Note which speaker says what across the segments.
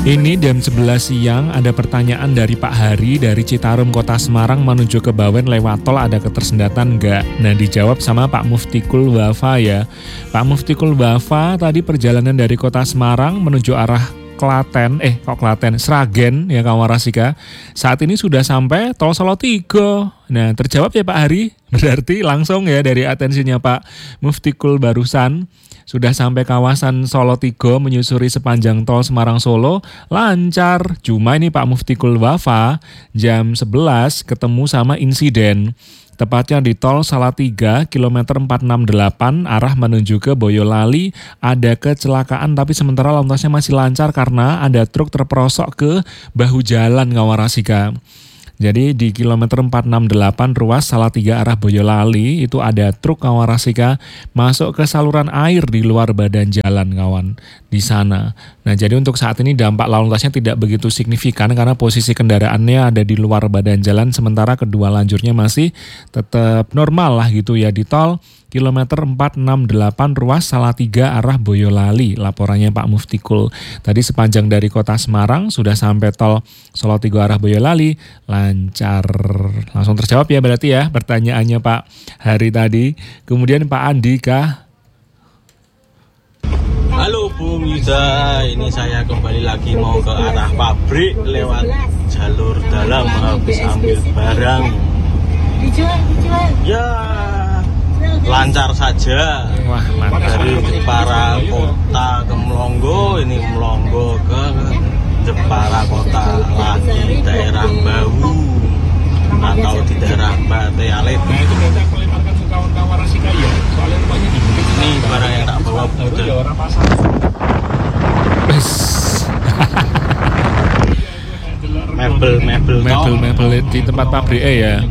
Speaker 1: Ini jam 11 siang ada pertanyaan dari Pak Hari dari Citarum Kota Semarang menuju ke Bawen lewat tol ada ketersendatan enggak? Nah dijawab sama Pak Muftikul Wafa ya. Pak Muftikul Wafa tadi perjalanan dari Kota Semarang menuju arah Sragen ya kawan Rasika. Saat ini sudah sampai tol Solo 3. Nah terjawab ya Pak Hari, berarti langsung ya dari atensinya Pak Muftikul barusan. Sudah sampai kawasan Solo 3 menyusuri sepanjang tol Semarang Solo lancar. Cuma ini Pak Muftikul Wafa jam 11 ketemu sama insiden. Tepatnya di tol Salatiga kilometer 468 arah menuju ke Boyolali ada kecelakaan tapi sementara lalu lintasnya masih lancar karena ada truk terperosok ke bahu jalan Kawarasika. Jadi di kilometer 468 ruas Salatiga arah Boyolali itu ada truk Kawarasika masuk ke saluran air di luar badan jalan kawan di sana. Nah jadi untuk saat ini dampak lalu lintasnya tidak begitu signifikan karena posisi kendaraannya ada di luar badan jalan sementara kedua lajurnya masih tetap normal lah gitu ya di tol kilometer 468 ruas Salatiga arah Boyolali. Laporannya Pak Muftikul. Tadi sepanjang dari kota Semarang sudah sampai tol Solo 3 arah Boyolali lancar. Langsung terjawab ya berarti ya pertanyaannya Pak Hari tadi. Kemudian Pak Andika.
Speaker 2: Halo Bung Yuda, ini saya kembali lagi mau ke arah pabrik lewat jalur dalam habis ambil barang. Ya lancar saja.
Speaker 1: Wah,
Speaker 2: dari Jepara Kota ke Melongo, ini Melongo ke Jepara Kota lagi daerah Bawu atau di daerah Bate Alit.
Speaker 1: Nah itu berarti aku lemparkan ke kawan-kawan Rasika ya. Soalnya rupanya di bukit.
Speaker 2: Ini barang yang tak bawa Bunda.
Speaker 1: Mebel di tempat pabrik ya.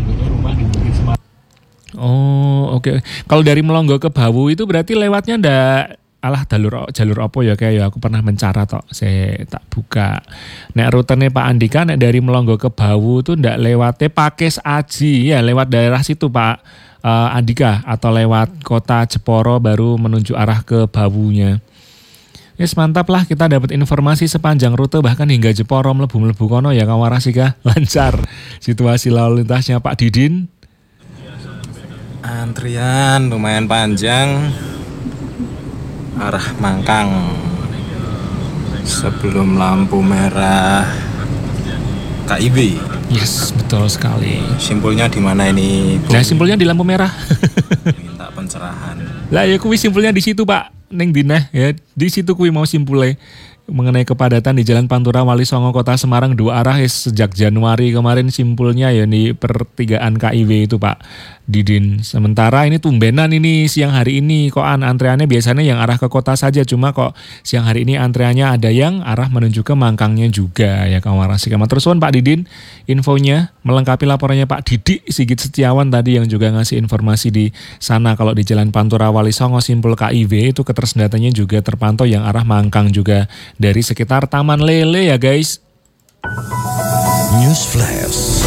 Speaker 1: Oh oke. Kalau dari Melongo ke Bawu itu berarti lewatnya ndak jalur apa ya kayak ya aku pernah mencara tok saya tak buka. Nek rutenya Pak Andika nek dari Melongo ke Bawu itu ndak lewatnya Pakis Aji ya lewat daerah situ Pak Andika atau lewat kota Jeporo baru menuju arah ke Bawunya. Yes, mantap lah kita dapat informasi sepanjang rute bahkan hingga Jeporo mlebu kono ya Kawarasika lancar situasi lalu lintasnya Pak Didin.
Speaker 3: Antrian lumayan panjang arah Mangkang sebelum lampu merah KIB.
Speaker 1: Yes, betul sekali.
Speaker 3: Simpulnya di mana ini?
Speaker 1: Nah, simpulnya di lampu merah.
Speaker 3: Minta pencerahan.
Speaker 1: Lah ya kuwi simpulnya di situ Pak Neng Dineh ya. Di situ kuwi mau simpulnya mengenai kepadatan di Jalan Pantura Wali Songo Kota Semarang dua arah sejak Januari kemarin simpulnya ya di pertigaan KIW itu Pak Didin. Sementara ini tumbenan ini siang hari ini kok antreannya biasanya yang arah ke kota saja cuma kok siang hari ini antreannya ada yang arah menuju ke Mangkangnya juga ya kawan Rasika. Terus Pak Didin infonya melengkapi laporannya Pak Didik Sigit Setiawan tadi yang juga ngasih informasi di sana kalau di Jalan Pantura Wali Songo simpul KIW itu ketersendatannya juga terpantau yang arah Mangkang juga dari sekitar Taman Lele ya guys.
Speaker 4: News Flash.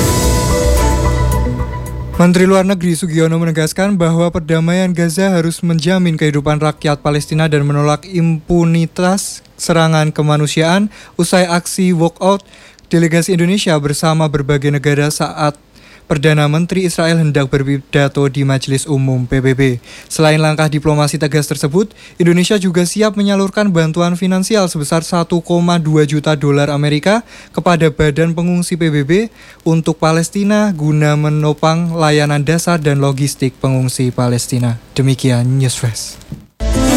Speaker 5: Menteri Luar Negeri Sugiono menegaskan bahwa perdamaian Gaza harus menjamin kehidupan rakyat Palestina dan menolak impunitas serangan kemanusiaan usai aksi walkout delegasi Indonesia bersama berbagai negara saat Perdana Menteri Israel hendak berpidato di Majelis Umum PBB. Selain langkah diplomasi tegas tersebut, Indonesia juga siap menyalurkan bantuan finansial sebesar 1,2 juta dolar Amerika kepada Badan Pengungsi PBB untuk Palestina guna menopang layanan dasar dan logistik pengungsi Palestina. Demikian News Flash.